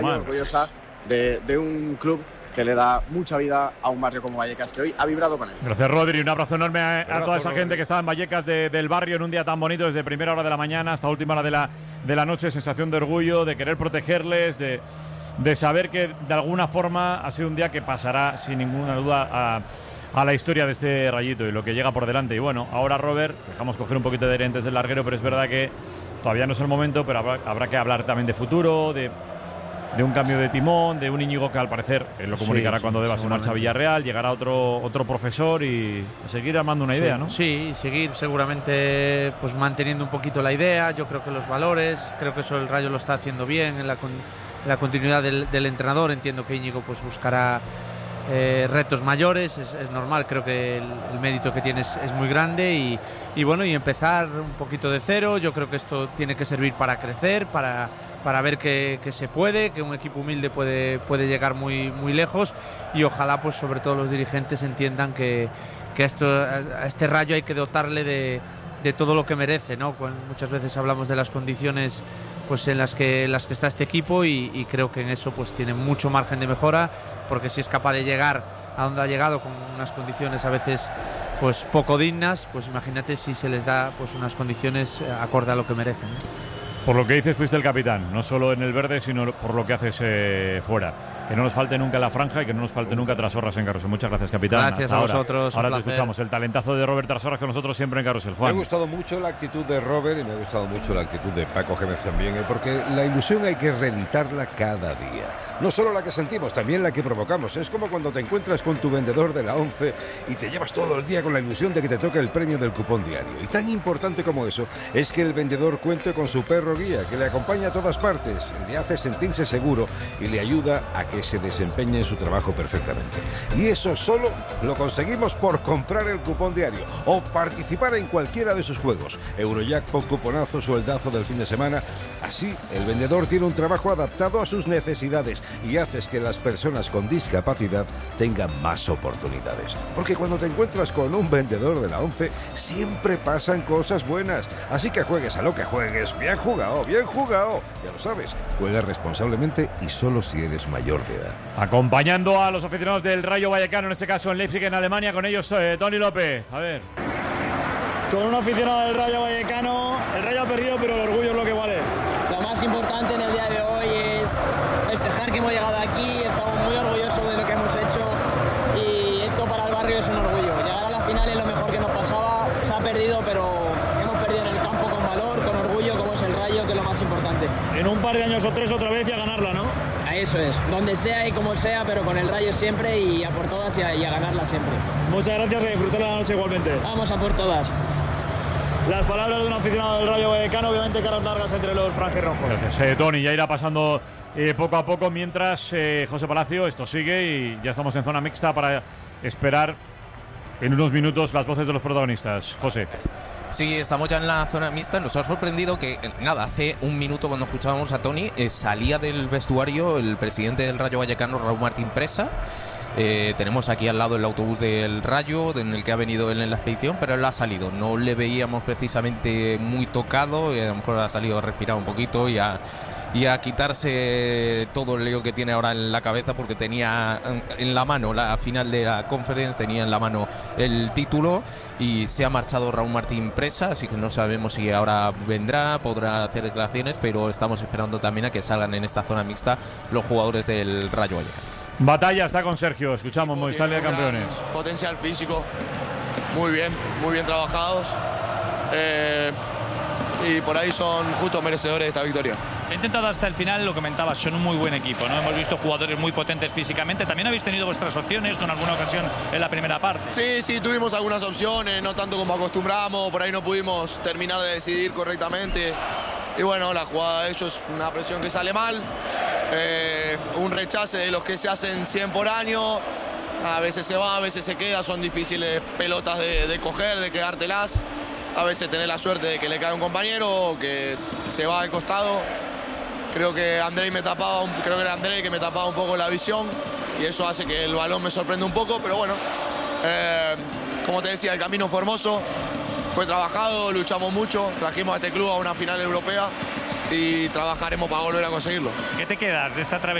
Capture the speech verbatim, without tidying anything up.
Muy orgullosa de, de un club que le da mucha vida a un barrio como Vallecas, que hoy ha vibrado con él. Gracias, Rodri. Un abrazo enorme a, a abrazo, toda esa Rodri. gente que está en Vallecas de, del barrio en un día tan bonito, desde primera hora de la mañana hasta última hora de la, de la noche. Sensación de orgullo, de querer protegerles, de, de saber que de alguna forma ha sido un día que pasará sin ninguna duda a, a la historia de este Rayito y lo que llega por delante. Y bueno, ahora, Robert, dejamos coger un poquito de aire antes del larguero, pero es verdad que todavía no es el momento, pero habrá, habrá que hablar también de futuro, de, de un cambio de timón, de un Íñigo que al parecer él lo comunicará sí, cuando sí, deba se marcha a Villarreal, llegará otro, otro profesor y seguir armando una sí, idea, ¿no? Sí, seguir seguramente pues manteniendo un poquito la idea. Yo creo que los valores, creo que eso el Rayo lo está haciendo bien en la, con, en la continuidad del, del entrenador. Entiendo que Íñigo pues buscará eh, retos mayores, es, es normal, creo que el, el mérito que tiene es, es muy grande y, y bueno, y empezar un poquito de cero. Yo creo que esto tiene que servir para crecer, para, para ver que, que se puede, que un equipo humilde puede, puede llegar muy, muy lejos y ojalá pues sobre todo los dirigentes entiendan que, que esto, a este Rayo hay que dotarle de, de todo lo que merece, ¿no? Muchas veces hablamos de las condiciones pues en las que, en las que está este equipo y, y creo que en eso pues tiene mucho margen de mejora, porque si es capaz de llegar a donde ha llegado con unas condiciones a veces pues poco dignas, pues imagínate si se les da pues unas condiciones acorde a lo que merecen, ¿no? Por lo que dices, fuiste el capitán, no solo en el verde, sino por lo que haces eh, fuera. Que no nos falte nunca la franja y que no nos falte nunca Trasorras en Carrusel. Muchas gracias, capitán. Gracias Hasta a ahora. vosotros. Ahora te placer. escuchamos. El talentazo de Robert Trasorras con nosotros siempre en Carrusel. Juan. Me ha gustado mucho la actitud de Robert y me ha gustado mucho la actitud de Paco Gémez también, ¿eh? Porque la ilusión hay que reeditarla cada día. No solo la que sentimos, también la que provocamos. Es como cuando te encuentras con tu vendedor de la ONCE y te llevas todo el día con la ilusión de que te toque el premio del cupón diario. Y tan importante como eso es que el vendedor cuente con su perro guía, que le acompaña a todas partes, le hace sentirse seguro y le ayuda a que se desempeñe en su trabajo perfectamente. Y eso solo lo conseguimos por comprar el cupón diario o participar en cualquiera de sus juegos. Eurojackpot, cuponazo, sueldazo del fin de semana. Así, el vendedor tiene un trabajo adaptado a sus necesidades y haces que las personas con discapacidad tengan más oportunidades. Porque cuando te encuentras con un vendedor de la ONCE, siempre pasan cosas buenas. Así que juegues a lo que juegues, bien jugado, bien jugado. Ya lo sabes, juega responsablemente y solo si eres mayor de edad. Acompañando a los aficionados del Rayo Vallecano, en este caso en Leipzig, en Alemania, con ellos eh, Tony López. A ver. Con un aficionado del Rayo Vallecano, el Rayo ha perdido, pero el orgullo es lo que vale. Lo más importante en el día de hoy es festejar que hemos llegado aquí, estamos muy orgullosos de lo que hemos hecho y esto para el barrio es un orgullo. Llegar a la final es lo mejor que nos pasaba, se ha perdido, pero hemos perdido en el campo con valor, con orgullo, como es el Rayo, que es lo más importante. En un par de años o tres otra vez y a ganarla, ¿no? Eso es, donde sea y como sea, pero con el Rayo siempre y a por todas y a, y a ganarla siempre. Muchas gracias y disfrutar la noche igualmente. Vamos a por todas. Las palabras de un aficionado del Rayo Vallecano, obviamente caras largas entre los franjirrojos. Gracias, eh, Tony. Ya irá pasando eh, poco a poco mientras eh, José Palacio, esto sigue y ya estamos en zona mixta para esperar en unos minutos las voces de los protagonistas. José. Sí, estamos ya en la zona mixta. Nos ha sorprendido que, nada, hace un minuto cuando escuchábamos a Tony, eh, salía del vestuario el presidente del Rayo Vallecano, Raúl Martín Presa. Eh, tenemos aquí al lado el autobús del Rayo, en el que ha venido él en la expedición, pero él ha salido. No le veíamos precisamente muy tocado, y a lo mejor ha salido a respirar un poquito y a, y a quitarse todo el lío que tiene ahora en la cabeza, porque tenía en la mano la final de la Conference, tenía en la mano el título y se ha marchado Raúl Martín Presa, así que no sabemos si ahora vendrá, podrá hacer declaraciones, pero estamos esperando también a que salgan en esta zona mixta los jugadores del Rayo Vallecano. Batalla está con Sergio, escuchamos Movistar Liga de Campeones. Potencial físico, muy bien, muy bien trabajados. Eh, y por ahí son justos merecedores de esta victoria. Se ha intentado hasta el final, lo comentabas, son un muy buen equipo, ¿no? Hemos visto jugadores muy potentes físicamente. También habéis tenido vuestras opciones con alguna ocasión en la primera parte. Sí, sí, tuvimos algunas opciones, no tanto como acostumbramos, por ahí no pudimos terminar de decidir correctamente. Y bueno, la jugada de ellos, una presión que sale mal, eh, un rechace de los que se hacen cien por año, a veces se va, a veces se queda, son difíciles pelotas de, de coger, de quedártelas. A veces tener la suerte de que le cae un compañero o que se va al costado. Creo que Andrei me tapaba, creo que era Andrei que me tapaba un poco la visión y eso hace que el balón me sorprenda un poco, pero bueno, eh, como te decía, el camino fue hermoso, fue trabajado, luchamos mucho, trajimos a este club a una final europea y trabajaremos para volver a conseguirlo. ¿Qué te quedas de esta